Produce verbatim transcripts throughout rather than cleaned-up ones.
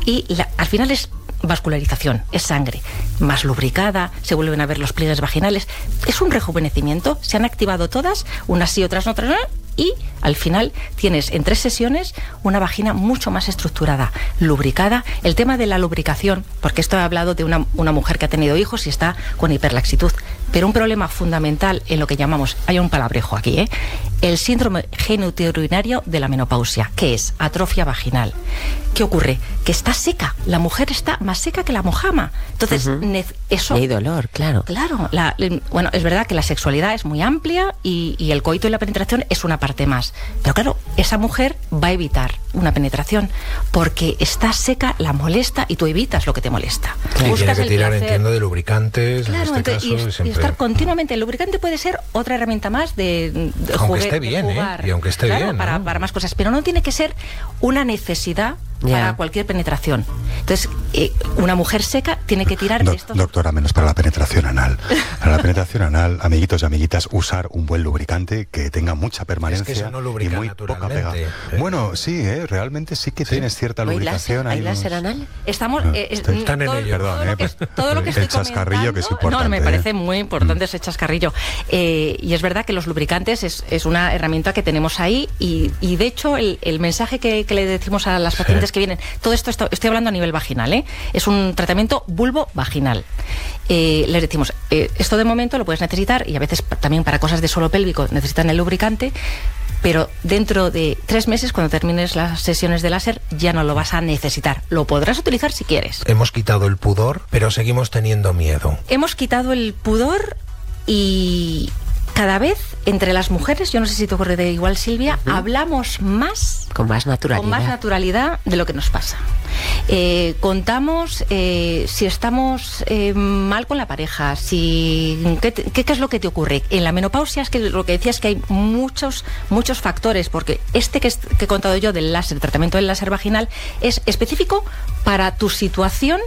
y la, al final es vascularización, es sangre más lubricada, se vuelven a ver los pliegues vaginales, es un rejuvenecimiento, se han activado todas, unas sí, otras no, otras no, y al final tienes en tres sesiones una vagina mucho más estructurada, lubricada. El tema de la lubricación, porque esto he hablado de una, una mujer que ha tenido hijos y está con hiperlaxitud, pero un problema fundamental en lo que llamamos, hay un palabrejo aquí, ¿eh? el síndrome genitourinario de la menopausia, que es atrofia vaginal. ¿Qué ocurre? Que está seca, la mujer está más seca que la mojama. Entonces, uh-huh. eso... Y hay dolor, claro. Claro, la, bueno, es verdad que la sexualidad es muy amplia y, y el coito y la penetración es una parte más. Pero claro, esa mujer va a evitar una penetración porque está seca, la molesta y tú evitas lo que te molesta. Claro. Buscas que tirar, el entiendo, de lubricantes, claro, en este entonces, caso. Y, siempre... y estar continuamente. El lubricante puede ser otra herramienta más de, de aunque juguete, esté bien, de jugar, ¿eh? Y aunque esté claro, bien, para, ¿no? para más cosas. Pero no tiene que ser una necesidad para yeah. cualquier penetración. Entonces, eh, una mujer seca tiene que tirar Do- de estos... Doctora, menos para la penetración anal. Para la penetración anal, amiguitos y amiguitas, usar un buen lubricante que tenga mucha permanencia, es que eso no lubrica y muy poca pega. ¿eh? Bueno, sí, ¿eh? realmente sí que ¿Sí? tienes cierta lubricación. ¿Hay ahí láser unos... anal? Estamos... No, Eh, están en ello. Perdón, todo, eh, lo que, todo lo que estoy el chascarrillo que es importante. No, me parece eh. muy importante ese chascarrillo. Eh, y es verdad que los lubricantes es, es una herramienta que tenemos ahí y, y de hecho el, el mensaje que, que le decimos a las pacientes sí. que vienen, todo esto, esto estoy hablando a nivel vaginal, ¿eh? es un tratamiento vulvo-vaginal. Eh, les decimos, eh, esto de momento lo puedes necesitar y a veces también para cosas de suelo pélvico necesitan el lubricante, pero dentro de tres meses, cuando termines las sesiones de láser, ya no lo vas a necesitar. Lo podrás utilizar si quieres. Hemos quitado el pudor, pero seguimos teniendo miedo. Hemos quitado el pudor y cada vez entre las mujeres, yo no sé si te ocurre de igual, Silvia, uh-huh. hablamos más... Con más naturalidad. Con más naturalidad de lo que nos pasa. Eh, contamos eh, si estamos eh, mal con la pareja, si ¿qué, qué, qué es lo que te ocurre. En la menopausia es que lo que decía es que hay muchos muchos factores, porque este que, es, que he contado yo del láser, el tratamiento del láser vaginal, es específico para tu situación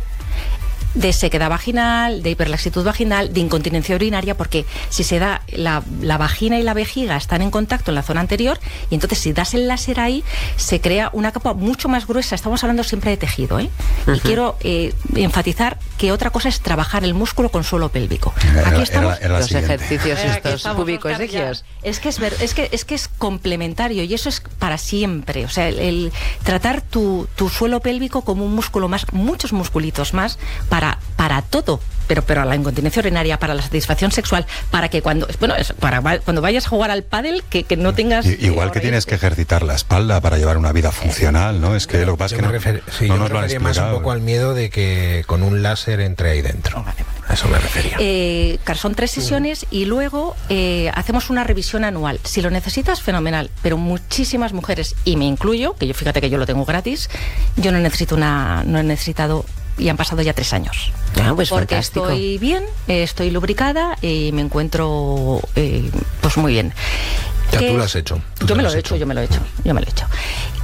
de sequedad vaginal, de hiperlaxitud vaginal, de incontinencia urinaria, porque si se da la, la vagina y la vejiga están en contacto en la zona anterior y entonces si das el láser ahí se crea una capa mucho más gruesa. Estamos hablando siempre de tejido, ¿eh? Uh-huh. Y quiero eh, enfatizar que otra cosa es trabajar el músculo con suelo pélvico. Era, Aquí estamos era, era los ejercicios estos públicos ejios. Es que es, ver, es que es que es complementario y eso es para siempre. O sea, el, el tratar tu, tu suelo pélvico como un músculo más, muchos musculitos más para Para, para todo, pero, pero a la incontinencia urinaria, para la satisfacción sexual, para que cuando bueno es para cuando vayas a jugar al pádel que, que no tengas... I, igual que tienes que ejercitar la espalda para llevar una vida funcional, ¿no? Es que lo que pasa es que no, refer, sí, no nos lo han explicado. Más un poco al miedo de que con un láser entre ahí dentro. Vale, vale. A eso me refería. Eh, son tres sesiones sí. y luego eh, hacemos una revisión anual. Si lo necesitas, fenomenal, pero muchísimas mujeres, y me incluyo, que yo fíjate que yo lo tengo gratis, yo no necesito una, no he necesitado y han pasado ya tres años. Ah, pues porque fantástico. Estoy bien, eh, estoy lubricada y me encuentro eh, pues muy bien. Ya tú lo has hecho. Yo me lo he hecho, yo me lo he hecho, yo me lo he hecho.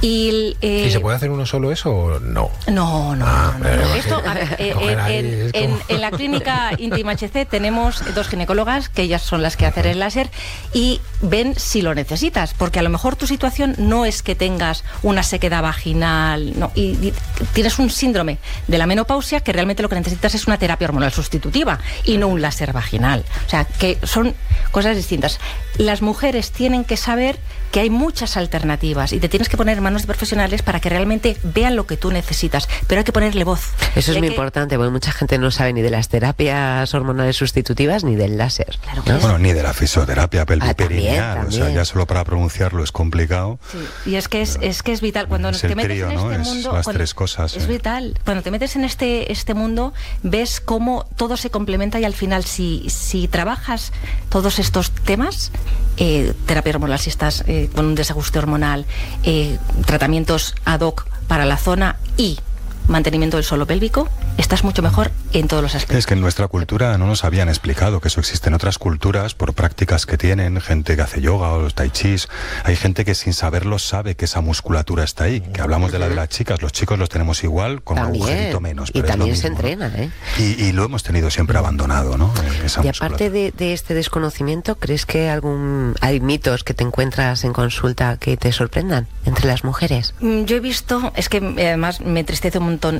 Y, eh, ¿Y se puede hacer uno solo eso o no? No, no, ah, no. no, no. Esto, a ver, eh, en, en, en la clínica Íntima H C tenemos dos ginecólogas que ellas son las que hacen el láser y ven si lo necesitas, porque a lo mejor tu situación no es que tengas una sequedad vaginal, no, y, y tienes un síndrome de la menopausia que realmente lo que necesitas es una terapia hormonal sustitutiva y no un láser vaginal. O sea, que son cosas distintas. Las mujeres tienen que saber que hay muchas alternativas y te tienes que poner en manos de profesionales para que realmente vean lo que tú necesitas, pero hay que ponerle voz. Eso es hay muy que... importante, porque mucha gente no sabe ni de las terapias hormonales sustitutivas ni del láser. Claro, ¿no? Bueno, ni de la fisioterapia pelviperineal, ah, o sea, ya solo para pronunciarlo es complicado. Sí, y es que es, es que es vital cuando es te el metes trío, en ¿no? este Es mundo, las cuando, tres cosas. Es eh. vital. Cuando te metes en este este mundo, ves cómo todo se complementa y al final si si trabajas todos estos temas, eh, terapia hormonal si estás eh, con un desajuste hormonal, eh, tratamientos ad hoc para la zona y mantenimiento del suelo pélvico, estás mucho mejor en todos los aspectos. Es que en nuestra cultura no nos habían explicado que eso existe en otras culturas por prácticas que tienen, gente que hace yoga o los tai chis. Hay gente que sin saberlo sabe que esa musculatura está ahí, que hablamos de la de las chicas, los chicos los tenemos igual, con también, un agujerito menos. Pero y también es lo se mismo, entrena, ¿eh? ¿no? Y, y lo hemos tenido siempre abandonado, ¿no? Esa y aparte de, de este desconocimiento, ¿crees que algún hay mitos que te encuentras en consulta que te sorprendan entre las mujeres? Yo he visto, es que además me entristece un montón,